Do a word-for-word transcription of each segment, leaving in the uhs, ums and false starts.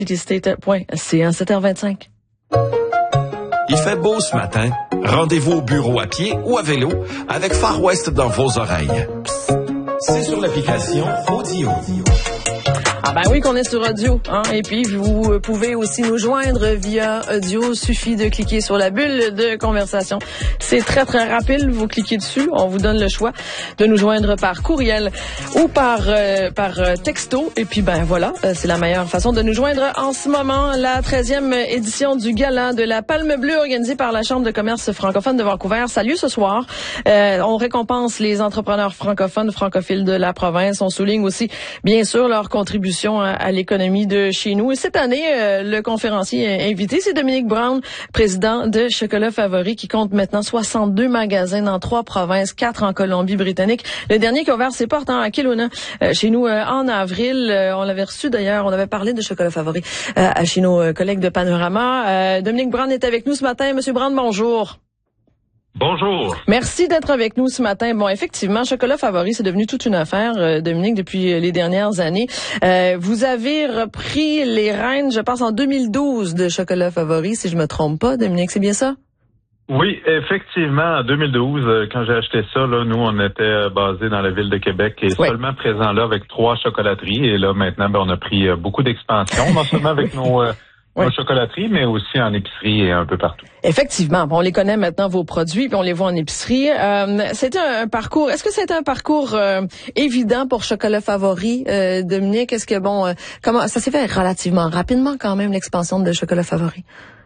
State point c a, sept heures vingt-cinq. Il fait beau ce matin. Rendez-vous au bureau à pied ou à vélo avec Far West dans vos oreilles. C'est sur l'application Audio. Ah ben oui qu'on est sur audio, hein. Et puis vous pouvez aussi nous joindre via audio. Suffit de cliquer sur la bulle de conversation. C'est très très rapide. Vous cliquez dessus, on vous donne le choix de nous joindre par courriel ou par euh, par texto. Et puis ben voilà, c'est la meilleure façon de nous joindre en ce moment. La treizième édition du gala de la Palme Bleue organisée par la Chambre de commerce francophone de Vancouver. Salut ce soir. Euh, on récompense les entrepreneurs francophones, francophiles de la province. On souligne aussi bien sûr leur contribution à l'économie de chez nous. Et cette année, euh, le conférencier invité, c'est Dominique Brown, président de Chocolat Favori, qui compte maintenant soixante-deux magasins dans trois provinces, quatre en Colombie-Britannique. Le dernier qui a ouvert ses portes hein, à Kelowna, euh, chez nous euh, en avril. Euh, on l'avait reçu d'ailleurs, on avait parlé de Chocolat Favori euh, chez nos collègues de Panorama. Euh, Dominique Brown est avec nous ce matin. Monsieur Brown, bonjour. Bonjour. Merci d'être avec nous ce matin. Bon, effectivement, Chocolat Favori, c'est devenu toute une affaire, euh, Dominique, depuis les dernières années. Euh, vous avez repris les rênes, je pense, en deux mille douze de Chocolat Favori, si je me trompe pas, Dominique, c'est bien ça? Oui, effectivement, en deux mille douze, quand j'ai acheté ça, là, nous, on était basés dans la ville de Québec et oui. seulement présents là avec trois chocolateries. Et là, maintenant, ben, on a pris beaucoup d'expansion, non seulement avec nos... Euh, Oui. En chocolaterie, mais aussi en épicerie et un peu partout. Effectivement. Bon, on les connaît maintenant, vos produits, puis on les voit en épicerie. Euh, c'était un, un parcours, est-ce que c'était un parcours euh, évident pour Chocolat Favori, euh, Dominique? Est-ce que, bon, euh, comment ça s'est fait relativement rapidement quand même, l'expansion de Chocolat Favori?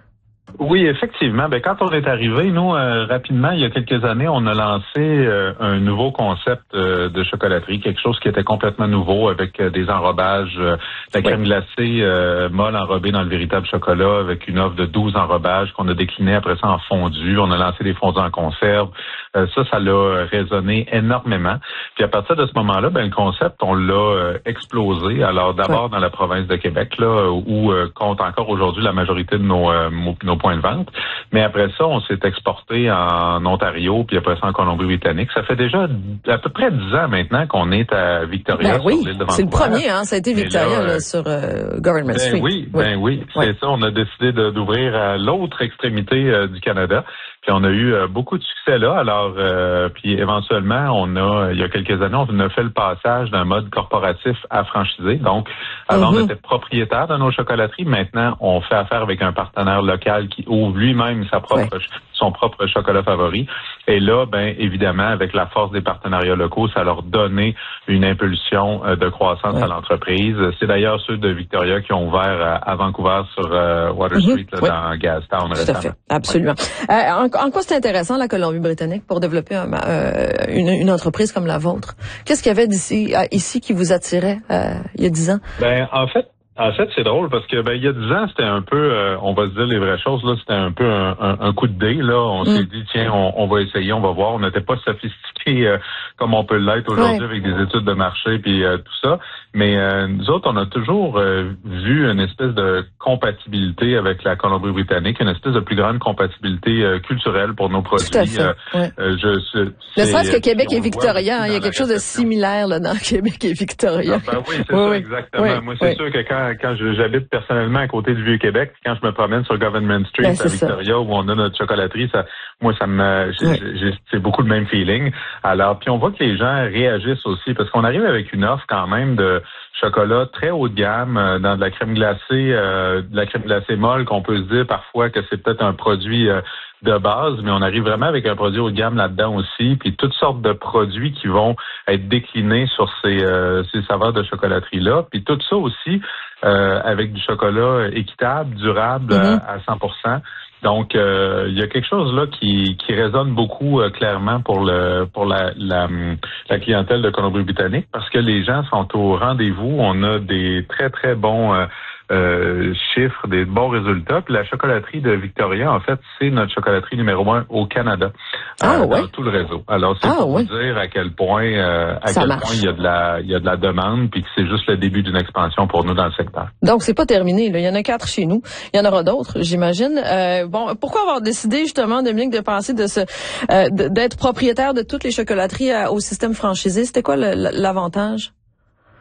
Oui, effectivement. Ben, quand on est arrivé, nous, euh, rapidement, il y a quelques années, on a lancé euh, un nouveau concept euh, de chocolaterie, quelque chose qui était complètement nouveau avec euh, des enrobages, euh, la crème oui. glacée euh, molle enrobée dans le véritable chocolat avec une offre de douze enrobages qu'on a décliné après ça en fondu. On a lancé des fondus en conserve. Euh, ça, ça l'a résonné énormément. Puis à partir de ce moment-là, ben, le concept, on l'a euh, explosé. Alors d'abord oui. dans la province de Québec, là, où euh, compte encore aujourd'hui la majorité de nos, euh, nos points de vente. Mais après ça, on s'est exporté en Ontario, puis après ça en Colombie-Britannique. Ça fait déjà à peu près dix ans maintenant qu'on est à Victoria, ben oui, sur l'île de Vancouver. C'est le premier, hein, ça a été Victoria là, là, là, sur euh, Government ben Street. Oui, ben oui, oui. c'est oui. ça. On a décidé de, d'ouvrir à l'autre extrémité euh, du Canada. Puis on a eu euh, beaucoup de succès là. Alors, euh, puis éventuellement, on a, il y a quelques années, on a fait le passage d'un mode corporatif à franchisé. Donc, avant, mm-hmm. on était propriétaire de nos chocolateries. Maintenant, on fait affaire avec un partenaire local qui ouvre lui-même sa propre, ouais. son propre chocolat favori. Et là, ben évidemment, avec la force des partenariats locaux, ça leur donnait une impulsion euh, de croissance ouais. à l'entreprise. C'est d'ailleurs ceux de Victoria qui ont ouvert à, à Vancouver sur euh, Water mm-hmm. Street, là, ouais. dans Gastown récemment. Tout à fait, absolument. Ouais. Euh, en, en quoi c'est intéressant la Colombie-Britannique pour développer un, euh, une, une entreprise comme la vôtre? Qu'est-ce qu'il y avait d'ici ici qui vous attirait euh, il y a dix ans? Ben en fait. En fait, c'est drôle parce que ben il y a dix ans, c'était un peu, euh, on va se dire les vraies choses là, c'était un peu un, un, un coup de dé là. On mm. s'est dit tiens, on, on va essayer, on va voir. On n'était pas sophistiqué euh, comme on peut l'être aujourd'hui ouais. avec des études de marché puis euh, tout ça. Mais euh, nous autres, on a toujours euh, vu une espèce de compatibilité avec la Colombie-Britannique, une espèce de plus grande compatibilité euh, culturelle pour nos produits. Tout à fait. Euh, ouais. euh, je, c'est, ne serait-ce que Québec et Victoria, hein, il y a quelque chose de similaire là dans Québec et Victoria. Ah, ben oui, c'est oui, ça oui. exactement. Oui, Moi, c'est oui. sûr que quand quand j'habite personnellement à côté du Vieux-Québec, quand je me promène sur Government Street ben, à Victoria ça. où on a notre chocolaterie, ça, moi, ça me, j'ai, oui. j'ai, c'est beaucoup le même feeling. Alors, puis on voit que les gens réagissent aussi parce qu'on arrive avec une offre quand même de chocolat très haut de gamme, euh, dans de la crème glacée, euh, de la crème glacée molle qu'on peut se dire parfois que c'est peut-être un produit euh, de base, mais on arrive vraiment avec un produit haut de gamme là-dedans aussi, puis toutes sortes de produits qui vont être déclinés sur ces, euh, ces saveurs de chocolaterie-là, puis tout ça aussi euh, avec du chocolat équitable, durable mm-hmm. à, à cent pour cent. Donc, euh, il y a quelque chose là qui, qui résonne beaucoup euh, clairement pour le pour la, la, la clientèle de Colombie-Britannique parce que les gens sont au rendez-vous. On a des très, très bons euh, euh, chiffres, des bons résultats. Puis la chocolaterie de Victoria, en fait, c'est notre chocolaterie numéro un au Canada, ah, euh, ouais. dans tout le réseau. Alors, c'est ah, pour ouais. vous dire à quel point euh, à Ça quel marche. point il y a de la il y a de la demande, puis que c'est juste le début d'une expansion pour nous dans le secteur. Donc, c'est pas terminé. Là. Il y en a quatre chez nous. Il y en aura d'autres, j'imagine. Euh, bon, pourquoi avoir décidé justement, Dominique, de passer de ce euh, de, d'être propriétaire de toutes les chocolateries à, au système franchisé? C'était quoi le, l'avantage?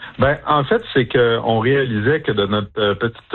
Ben, en fait, c'est qu'on réalisait que de notre euh, petite